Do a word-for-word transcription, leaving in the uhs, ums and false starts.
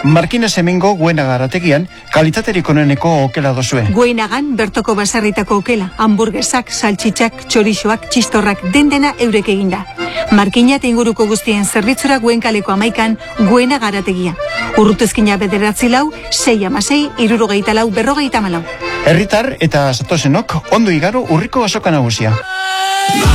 Markinez hemengo Guenaga arategian kalitaterik oneneko okela dozue. Guenagan bertoko basarritako okela, hamburguesak, saltxitxak, txorixoak, txistorrak, dendena eurek eginda. Markina eta inguruko guztien zerbitzura Guenkaleko amaikan Guenaga arategia. Urrutezkina bederatzi lau, sei amasei, irurogeita lau, berrogeita malau. Herritar eta Satosenok ondo igaro urriko azoka nagusia.